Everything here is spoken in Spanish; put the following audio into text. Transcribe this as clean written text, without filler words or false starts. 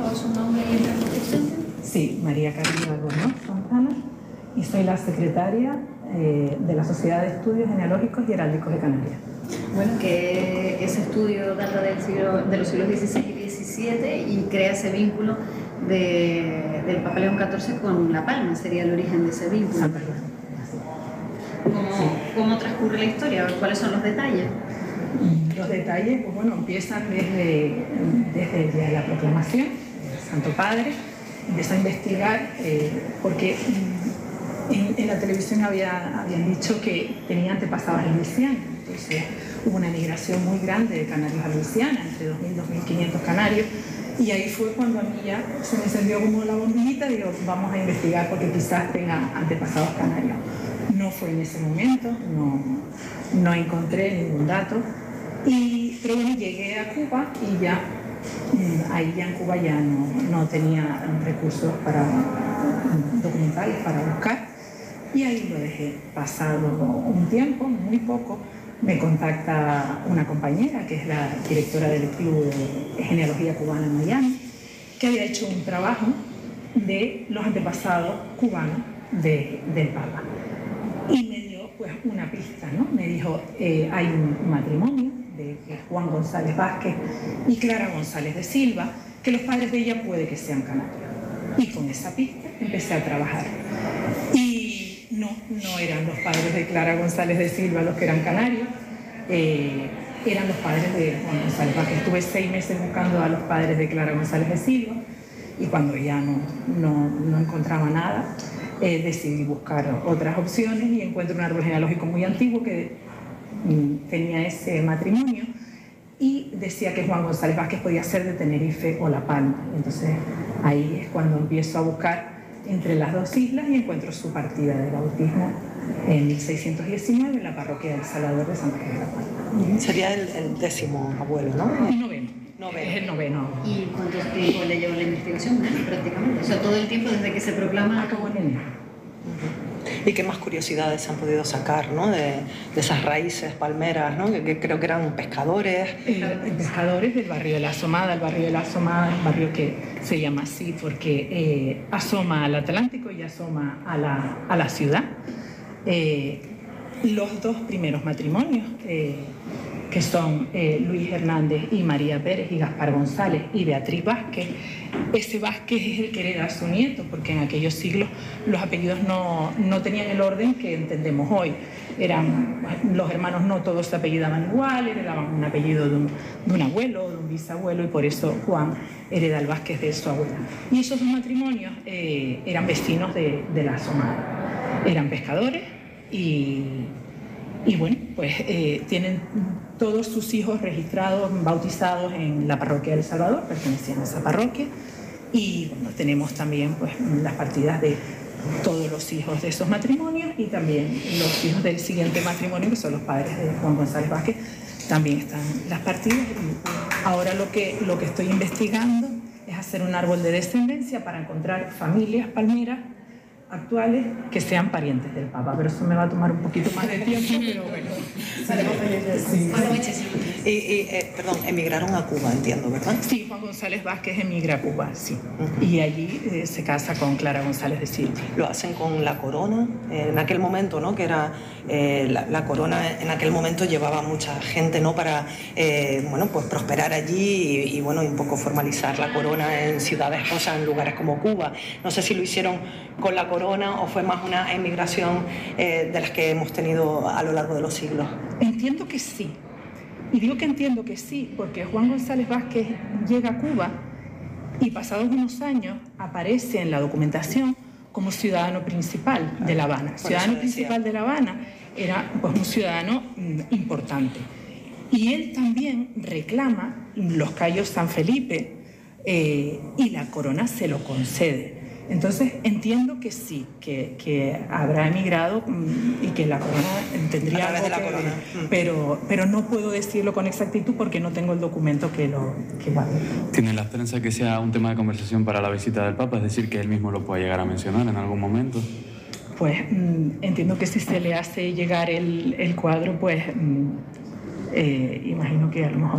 favor, su nombre y la profesión? Sí, María Carolina Albornoz Fontana, y soy la secretaria de la Sociedad de Estudios Genealógicos y Heráldicos de Canarias. Bueno, que ese estudio data de los siglos XVI y XVII y crea ese vínculo del Papa León XIV con La Palma, sería el origen de ese vínculo. Santa Cruz. ¿Cómo transcurre la historia? ¿Cuáles son los detalles? Los detalles, pues bueno, empiezan desde el día de la proclamación del Santo Padre. Empezó a investigar porque en la televisión habían dicho que tenía antepasados en Luisiana. Entonces hubo una migración muy grande de canarios a Luisiana, entre 2.000 y 2.500 canarios. Y ahí fue cuando a mí ya se me encendió como la bombillita, digo, vamos a investigar porque quizás tenga antepasados canarios. No fue en ese momento, no encontré ningún dato. Pero bueno, llegué a Cuba y ya, ahí ya en Cuba ya no tenía recursos documentales para buscar. Y ahí lo dejé. Pasado un tiempo, muy poco, me contacta una compañera que es la directora del Club de Genealogía Cubana en Miami, que había hecho un trabajo de los antepasados cubanos del Papa. Y me dio pues una pista, ¿no? Me dijo, hay un matrimonio de Juan González Vázquez y Clara González de Silva, que los padres de ella puede que sean canarios. Y con esa pista empecé a trabajar. Y no eran los padres de Clara González de Silva los que eran canarios, eran los padres de Juan González Vázquez. Estuve 6 meses buscando a los padres de Clara González de Silva y cuando ya no encontraba nada, decidí buscar otras opciones y encuentro un árbol genealógico muy antiguo que tenía ese matrimonio y decía que Juan González Vázquez podía ser de Tenerife o La Palma. Entonces ahí es cuando empiezo a buscar entre las dos islas y encuentro su partida de bautismo en 1619 en la parroquia del Salvador de Santa Cruz de La Palma. Sería el 10º abuelo, ¿no? El noveno. Es el noveno. ¿Y cuánto tiempo le llevó la investigación? Prácticamente. O sea, todo el tiempo desde que se proclama. Acabó en enero. ¿Y qué más curiosidades se han podido sacar, ¿no? de esas raíces palmeras, ¿no? Que creo que eran pescadores? Pescadores del barrio de la Asomada. El barrio de la Asomada es un barrio que se llama así porque asoma al Atlántico y asoma a la ciudad. Los dos primeros matrimonios, que son Luis Hernández y María Pérez y Gaspar González y Beatriz Vázquez. Ese Vázquez es el que hereda a su nieto, porque en aquellos siglos los apellidos no tenían el orden que entendemos hoy. Los hermanos no todos se apellidaban igual, heredaban un apellido de un abuelo o de un bisabuelo, y por eso Juan hereda el Vázquez de su abuela. Y esos dos matrimonios eran vecinos de la Asomada. Eran pescadores y bueno, pues tienen todos sus hijos registrados, bautizados en la parroquia del Salvador, pertenecían a esa parroquia. Y bueno, tenemos también pues las partidas de todos los hijos de esos matrimonios y también los hijos del siguiente matrimonio, que son los padres de Juan González Vázquez, también están las partidas. Y ahora lo que estoy investigando es hacer un árbol de descendencia para encontrar familias palmeras actuales que sean parientes del Papa, pero eso me va a tomar un poquito más de tiempo, pero bueno, sí. Perdón, emigraron a Cuba, entiendo, ¿verdad? Sí, Juan González Vázquez emigra a Cuba, sí. Y allí se casa con Clara González de Silva. Lo hacen con la corona, en aquel momento, ¿no? Que era la corona en aquel momento llevaba mucha gente, ¿no? Para, bueno, pues prosperar allí y bueno, y un poco formalizar la corona en ciudades, o sea, en lugares como Cuba. No sé si lo hicieron con la corona o fue más una emigración de las que hemos tenido a lo largo de los siglos. Entiendo que sí. Y digo que entiendo que sí, porque Juan González Vázquez llega a Cuba y pasados unos años aparece en la documentación como ciudadano principal de La Habana. Ciudadano principal de La Habana era pues un ciudadano importante. Y él también reclama los cayos San Felipe y la corona se lo concede. Entonces entiendo que sí, que habrá emigrado y que la corona tendría algo que ver, pero no puedo decirlo con exactitud porque no tengo el documento que guarde. ¿Tiene la esperanza que sea un tema de conversación para la visita del Papa? Es decir, que él mismo lo pueda llegar a mencionar en algún momento. Pues entiendo que si se le hace llegar el cuadro, pues imagino que a lo mejor